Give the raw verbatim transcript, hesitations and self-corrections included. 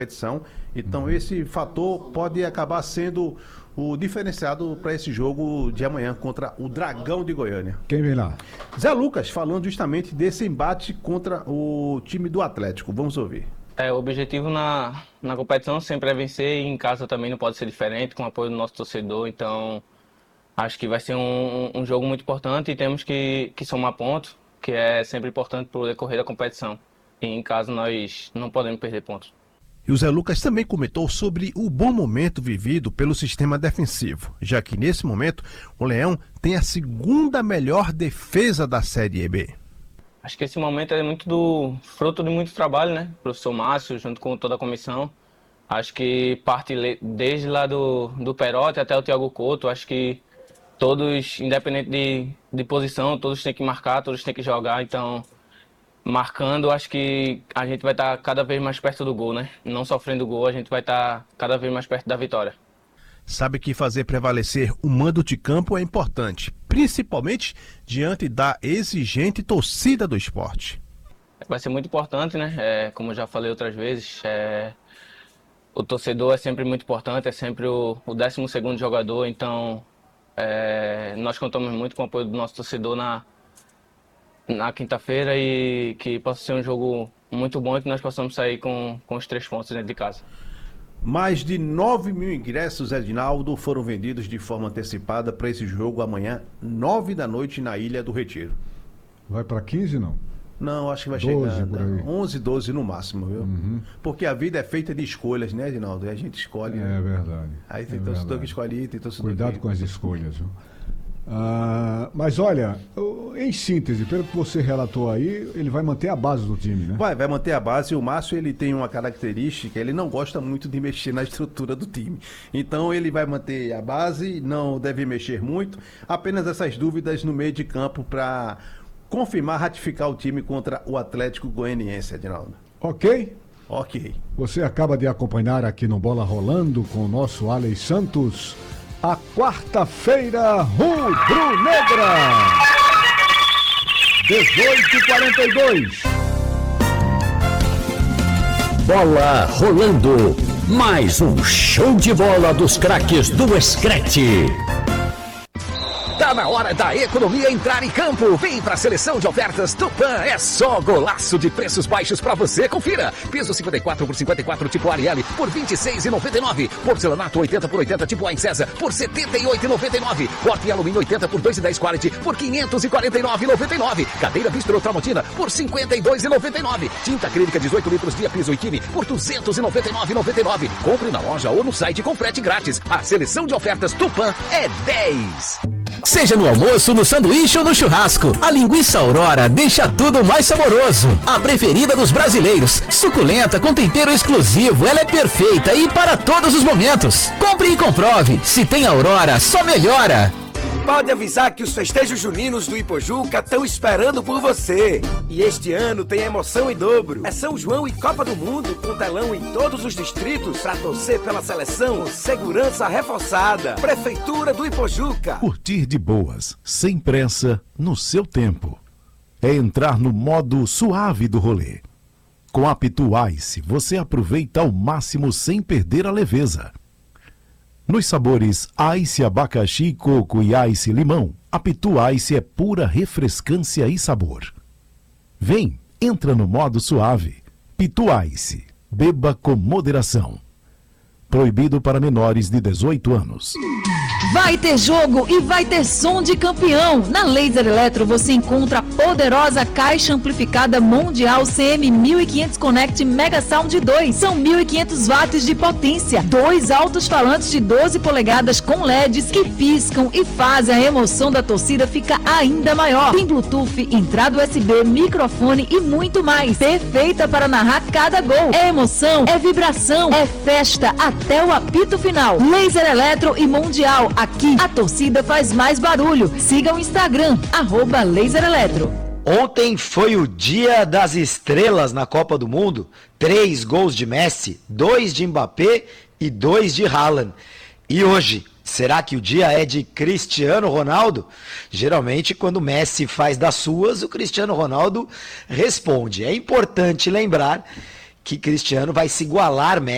competição. Então esse fator pode acabar sendo o diferenciado para esse jogo de amanhã contra o Dragão de Goiânia. Quem vem lá? Zé Lucas falando justamente desse embate contra o time do Atlético. Vamos ouvir. É, o objetivo na, na competição sempre é vencer, e em casa também não pode ser diferente, com o apoio do nosso torcedor. Então acho que vai ser um, um jogo muito importante e temos que, que somar pontos, que é sempre importante para o decorrer da competição. E em casa nós não podemos perder pontos. E o Zé Lucas também comentou sobre o bom momento vivido pelo sistema defensivo, já que nesse momento o Leão tem a segunda melhor defesa da Série B. Acho que esse momento é muito do fruto de muito trabalho, né? O professor Márcio, junto com toda a comissão. Acho que parte desde lá do, do Perotti até o Thiago Couto. Acho que todos, independente de, de posição, todos têm que marcar, todos têm que jogar. Então, marcando, acho que a gente vai estar cada vez mais perto do gol, né? Não sofrendo gol, a gente vai estar cada vez mais perto da vitória. Sabe que fazer prevalecer o mando de campo é importante, principalmente diante da exigente torcida do esporte. Vai ser muito importante, né? É, como eu já falei outras vezes, é, o torcedor é sempre muito importante, é sempre o, o décimo segundo jogador, então é, nós contamos muito com o apoio do nosso torcedor na, na quinta-feira e que possa ser um jogo muito bom e que nós possamos sair com, com os três pontos dentro de casa. Mais de nove mil ingressos, Edinaldo, foram vendidos de forma antecipada para esse jogo amanhã, nove da noite, na Ilha do Retiro. Vai para quinze, não? Não, acho que vai doze, chegar por aí. onze, doze no máximo, viu? Uhum. Porque a vida é feita de escolhas, né, Edinaldo? E a gente escolhe. É né? verdade. Aí tem é torcedor verdade. que escolhe, tem torcedor Cuidado que... com as escolhas, viu? Ah, mas olha, em síntese, pelo que você relatou aí, ele vai manter a base do time, né? Vai, vai manter a base. O Márcio, ele tem uma característica, ele não gosta muito de mexer na estrutura do time. Então ele vai manter a base, não deve mexer muito. Apenas essas dúvidas no meio de campo para confirmar, ratificar o time contra o Atlético Goianiense, Edinaldo. Ok? Ok. Você acaba de acompanhar aqui no Bola Rolando com o nosso Alex Santos a quarta-feira rubro-negra, dezoito e quarenta e dois. Bola rolando, mais um show de bola dos craques do Screte. Tá na hora da economia entrar em campo. Vem pra seleção de ofertas Tupã. É só golaço de preços baixos pra você. Confira. Piso cinquenta e quatro por cinquenta e quatro tipo Ariel por vinte e seis reais e noventa e nove centavos. Porcelanato oitenta por oitenta tipo Ain César por setenta e oito reais e noventa e nove centavos. Porta em alumínio oitenta por dois e dez quality por quinhentos e quarenta e nove reais e noventa e nove centavos. Cadeira Bistro Tramontina por cinquenta e dois reais e noventa e nove centavos. Tinta acrílica dezoito litros Via Piso e Kine por duzentos e noventa e nove reais e noventa e nove centavos. Compre na loja ou no site com frete grátis. A seleção de ofertas Tupã é dez. Seja no almoço, no sanduíche ou no churrasco, a linguiça Aurora deixa tudo mais saboroso. A preferida dos brasileiros, suculenta com tempero exclusivo, ela é perfeita e para todos os momentos. Compre e comprove, se tem Aurora, só melhora. Pode avisar que os festejos juninos do Ipojuca estão esperando por você. E este ano tem emoção em dobro. É São João e Copa do Mundo, com telão em todos os distritos para torcer pela seleção. Segurança reforçada. Prefeitura do Ipojuca. Curtir de boas, sem pressa, no seu tempo. É entrar no modo suave do rolê. Com a Pitu Ice, você aproveita ao máximo sem perder a leveza. Nos sabores Ice Abacaxi, Coco e Ice Limão, a Pitu Ice é pura refrescância e sabor. Vem, entra no modo suave. Pitu Ice, beba com moderação. Proibido para menores de dezoito anos. Vai ter jogo e vai ter som de campeão. Na Laser Eletro você encontra a poderosa caixa amplificada mundial C M mil e quinhentos Connect Mega Sound dois. São mil e quinhentos watts de potência. Dois altos-falantes de doze polegadas com L E Ds que piscam e fazem a emoção da torcida ficar ainda maior. Tem Bluetooth, entrada U S B, microfone e muito mais. Perfeita para narrar cada gol. É emoção, é vibração, é festa até o apito final. Laser Eletro e Mundial. Aqui a torcida faz mais barulho. Siga o Instagram, arroba Laser Eletro. Ontem foi o dia das estrelas na Copa do Mundo. Três gols de Messi, dois de Mbappé e dois de Haaland. E hoje, será que o dia é de Cristiano Ronaldo? Geralmente, quando o Messi faz das suas, o Cristiano Ronaldo responde. É importante lembrar que Cristiano vai se igualar Messi